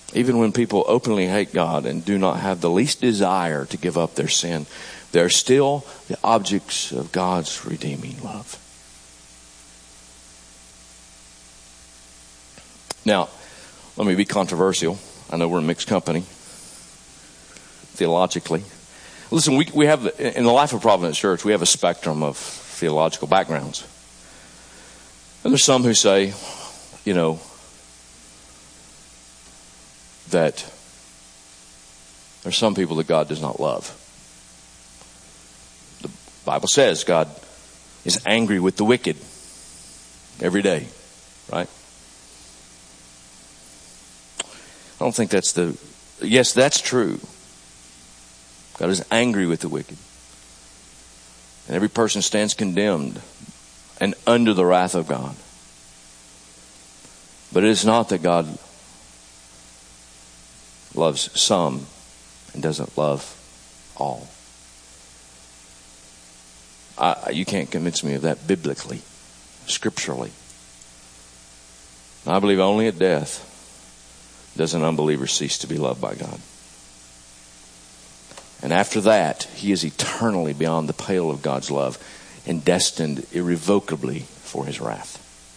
Even when people openly hate God and do not have the least desire to give up their sin, they're still the objects of God's redeeming love. Now, let me be controversial. I know we're a mixed company, theologically. Listen, we have, in the Life of Providence Church, we have a spectrum of theological backgrounds. And there's some who say, that there's some people that God does not love. The Bible says God is angry with the wicked every day, right? I don't think yes, that's true. God is angry with the wicked. And every person stands condemned and under the wrath of God. But it is not that God loves some and doesn't love all. You can't convince me of that biblically, scripturally. I believe only at death does an unbeliever cease to be loved by God. And after that, he is eternally beyond the pale of God's love and destined irrevocably for his wrath.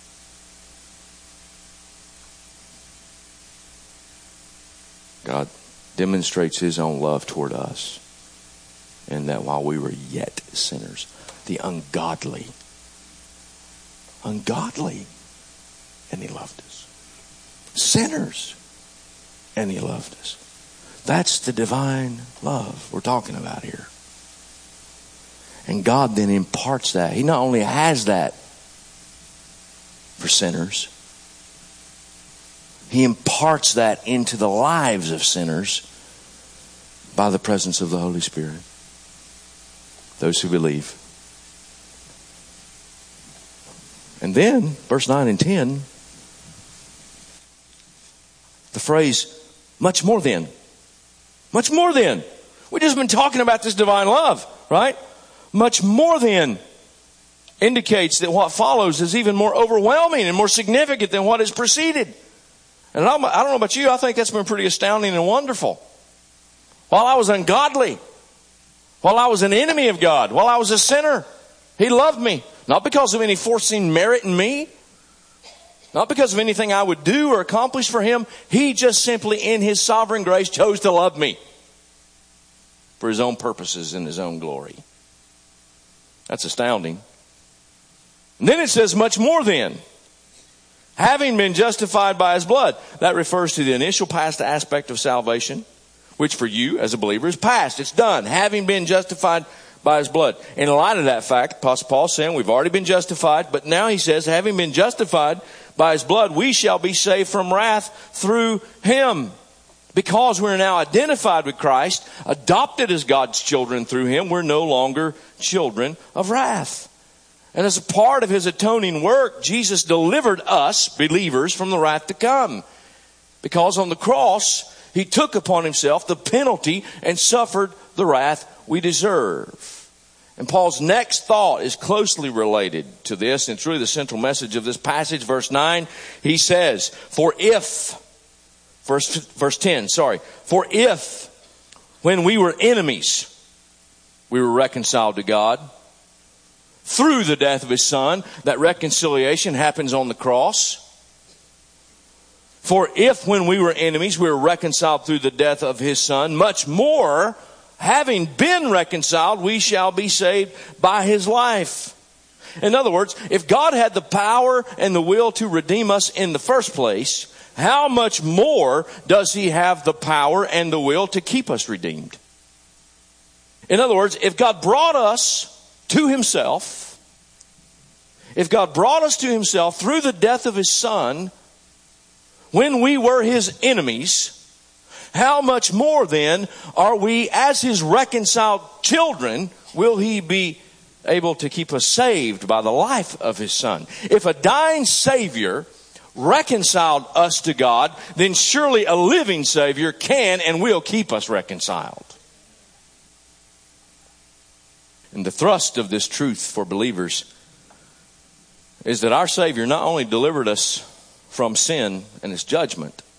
God demonstrates his own love toward us in that while we were yet sinners, the ungodly, and he loved us. Sinners, and he loved us. That's the divine love we're talking about here. And God then imparts that. He not only has that for sinners, he imparts that into the lives of sinners by the presence of the Holy Spirit. Those who believe. And then, verse 9 and 10, the phrase, much more than. Much more than. We've just been talking about this divine love, right? Much more than indicates that what follows is even more overwhelming and more significant than what has preceded. And I don't know about you, I think that's been pretty astounding and wonderful. While I was ungodly, while I was an enemy of God, while I was a sinner, he loved me. Not because of any foreseen merit in me, not because of anything I would do or accomplish for him. He just simply, in his sovereign grace, chose to love me for his own purposes and his own glory. That's astounding. And then it says, much more than. Having been justified by his blood. That refers to the initial past aspect of salvation, which for you as a believer is past. It's done. Having been justified by his blood. In light of that fact, Apostle Paul saying we've already been justified, but now he says, having been justified by his blood, we shall be saved from wrath through him. Because we're now identified with Christ, adopted as God's children through him, we're no longer children of wrath. And as a part of his atoning work, Jesus delivered us, believers, from the wrath to come. Because on the cross, he took upon himself the penalty and suffered the wrath we deserve. And Paul's next thought is closely related to this, and it's really the central message of this passage. Verse 9, he says, for if when we were enemies, we were reconciled to God through the death of his son. That reconciliation happens on the cross. For if when we were enemies, we were reconciled through the death of his son, much more, having been reconciled, we shall be saved by his life. In other words, if God had the power and the will to redeem us in the first place, how much more does he have the power and the will to keep us redeemed? In other words, if God brought us to himself, if God brought us to himself through the death of his son, when we were his enemies, how much more then are we, as his reconciled children, will he be able to keep us saved by the life of his son? If a dying Savior reconciled us to God, then surely a living Savior can and will keep us reconciled. And the thrust of this truth for believers is that our Savior not only delivered us from sin and its judgment,